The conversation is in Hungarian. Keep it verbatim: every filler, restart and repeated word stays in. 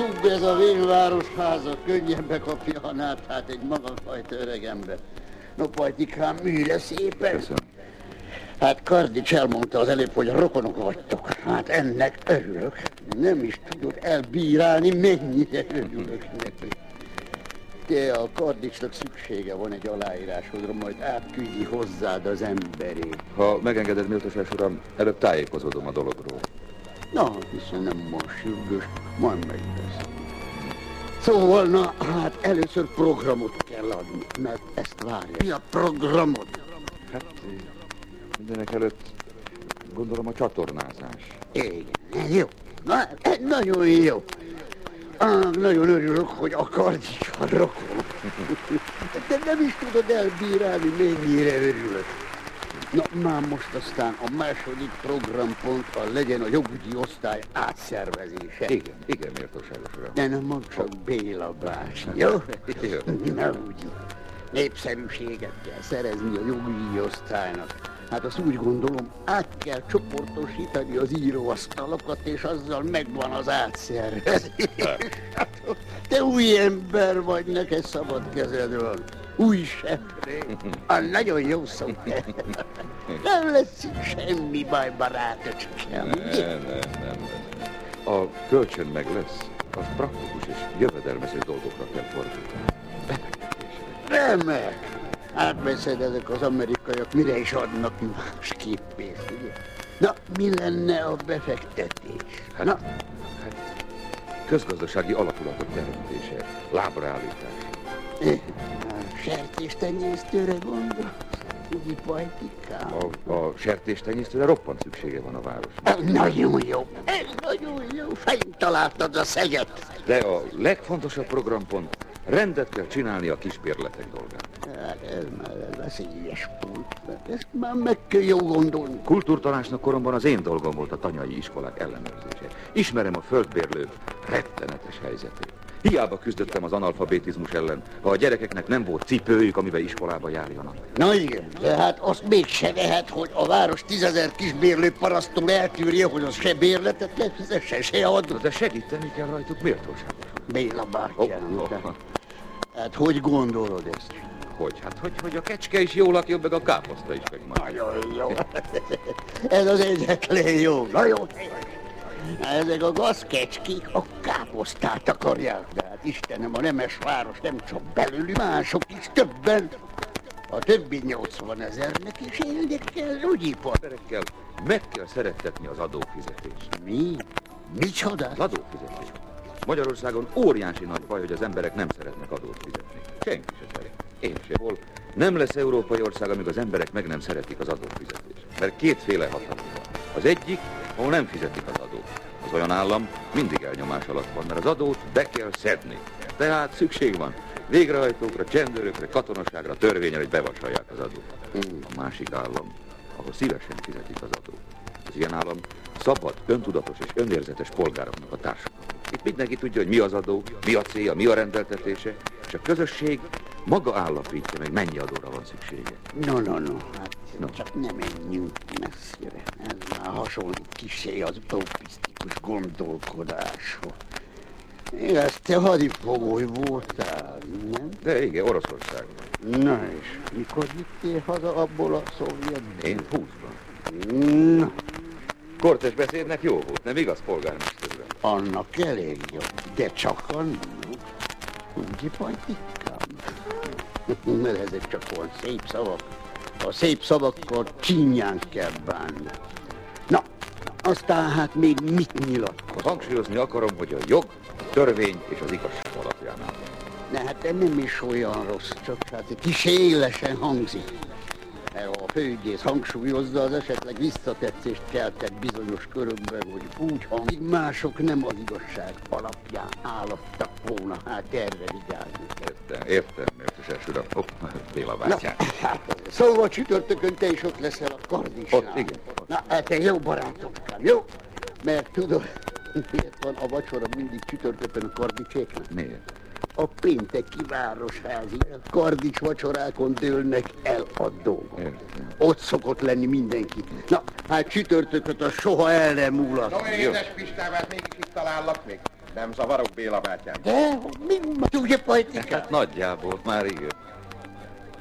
jobb ez a vérvárosháza, könnyen bekapja a náthát egy magamfajta öreg ember. No, Pajtikám, műre szépen. Köszönöm. Hát Kardics elmondta az előbb, hogy rokonok vagytok. Hát ennek örülök. Nem is tudod elbírálni, mennyire örülök neki. De a Kardicsnak szüksége van egy aláírásodra, majd átküldi hozzád az emberét. Ha megengeded, méltóságos uram, előbb tájékozódom a dologról. Na, hiszen nem most sürgős, majd megtesz. Szóval, na, hát először programot kell adni, mert ezt várja. Mi a programot? Hát, mindenek előtt gondolom a csatornázás. Igen, jó. Na, nagyon jó. Ah, nagyon örülök, hogy a Kardics a rokon. De nem is tudod elbírálni, mennyire örülök. Na, már most aztán a második programpont a legyen a jogügyi osztály átszervezése. Igen, igen, méltóságos uram. De nem mond csak Béla bácsi, jó? Jó. Na úgy, népszerűséget kell szerezni a jogügyi osztálynak. Hát azt úgy gondolom, át kell csoportosítani az íróasztalokat, és azzal megvan az átszervezés. Te új ember vagy, neked szabad kezed van. Új sepré. A nagyon jó szó. Nem lesz itt semmi baj, barátocskám. Nem, nem, nem. A kölcsön meg lesz, az praktikus és jövedelmező dolgokra kell fordítani. Befektetésre. Remek! Átbeszed ezek az amerikaiak, mire is adnak másképp pénzt, ugye? Na, mi lenne a befektetés? Hát, Na, hát közgazdasági alapulatok teremtése, lábraállítása. a sertéstenyésztőre gondolsz? Ugye, Pajtikám? A, a sertéstenyésztőre roppant szüksége van a városnak. Nagyon jó, ez nagyon jó, fején találtad a szeget. De a legfontosabb programpont, rendet kell csinálni a kisbérletek dolgán. Hát ez már veszélyes pult, mert ezt már meg kell jó gondolni. Kultúrtanácsnak koromban az én dolgom volt a tanyai iskolák ellenőrzése. Ismerem a földbérlők rettenetes helyzetét. Hiába küzdöttem az analfabetizmus ellen, ha a gyerekeknek nem volt cipőjük, amivel iskolába járjanak. Na igen, de hát azt mégse lehet, hogy a város tízezer kisbérlő parasztól eltűrje, hogy az se bérletet ne fizesse, se adott. De segíteni kell rajtuk méltóságos. Béla bátyám. Oh, oh. Hát hogy gondolod ezt? Hogy? Hát hogy, hogy a kecske is jól lakja, meg a káposzta is meg már. Nagyon jó. Ez az egyetlen jó. Nagyon helyes. Ezek a gazkecskék a káposztát akarják. De hát Istenem, a nemes város nem csak belül, mások is többen. A többi nyolcvanezer-nek is élni kell ügyipar. Emberekkel meg kell szerettetni az adófizetést. Mi? Micsoda? Az adófizetést. Magyarországon óriási nagy baj, hogy az emberek nem szeretnek adót fizetni. Senki se szeret. Én se. Hol nem lesz európai ország, amíg az emberek meg nem szeretik az adófizetést. Mert kétféle hatalom van. Az egyik, ahol nem fizetik az adót. Az olyan állam mindig elnyomás alatt van, mert az adót be kell szedni. Tehát szükség van végrehajtókra, csendőrökre, katonaságra, törvényre, hogy bevasalják az adót. A másik állam, ahol szívesen fizetik az adót. Az ilyen állam szabad, öntudatos és önérzetes polgároknak a társadalom. Itt mindenki tudja, hogy mi az adó, mi a célja, mi a rendeltetése, és a közösség maga állapítja meg, mennyi adóra van szüksége. No, no, no, hát No. csak nem menjünk messzire. Ez már hasonlít kissé az utopisztikus gondolkodáshoz. Igaz, te hadifogoly voltál, nem? De igen, Oroszország. Na és mikor jöttél haza abból a szovjetből? Én húszban. Na, Kortes beszédnek jó volt, nem igaz, polgármester uram? annak elég jó, de csak annak. Ugye, Pajtikám? Mert ezek csak olyan szép szavak. A szép szavakkal csinyán kell bánni. Na, aztán hát még mit nyilatkoz? Hangsúlyozni akarom, hogy a jog, a törvény és az igazság alapján áll. Ne, hát de nem is olyan rossz, csak hát kis élesen hangzik. A főügyész hangsúlyozza, az esetleg visszatetszést keltett bizonyos körökben, hogy úgy hangzik, mások nem az igazság alapján állottak volna. Hát erre vigyázni kell. Értem, értem, méltóságos uram. Hopp, Béla bátyám. Hát, szóval csütörtökön te is ott leszel a Kardisnál. Ott, igen. Ott. Na, hát te jó barátokám, jó? Mert tudod, miért van a vacsora mindig csütörtökön a Kardicséknak? Miért? A pénteki városházi Kardics vacsorákon dőlnek el a dolgok. Értem. Ott szokott lenni mindenki. Na, hát csütörtököt az soha el nem múlott. No, én édes Pistám, hát mégis itt talállak még. Nem zavarok, Béla bátyám? De, mi tudja, Pajtikám? Hát nagyjából már igen.